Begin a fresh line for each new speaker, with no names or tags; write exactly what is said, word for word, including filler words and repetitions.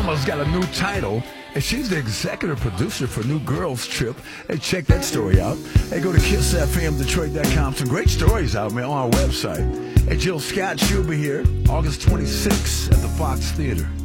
Mama's got a new title, and she's the executive producer for New Girls Trip. Hey, check that story out. Hey, go to kiss f m detroit dot com. Some great stories out, man, on our website. Hey, Jill Scott, she'll be here August twenty-sixth at the Fox Theater.